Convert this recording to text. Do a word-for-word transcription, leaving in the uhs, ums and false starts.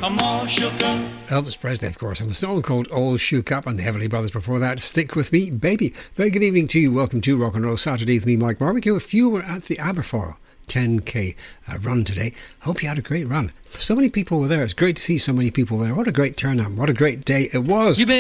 I'm all shook up. Elvis Presley, of course, and the song called All Shook Up, and the Heavenly Brothers before that, Stick With Me, Baby. Very good evening to you. Welcome to Rock and Roll Saturday with me, Mike Barbecue. If you were at the Aberfoyle ten K uh, run today, hope you had a great run. So many people were there. It's great to see so many people there. What a great turnout. What a great day it was.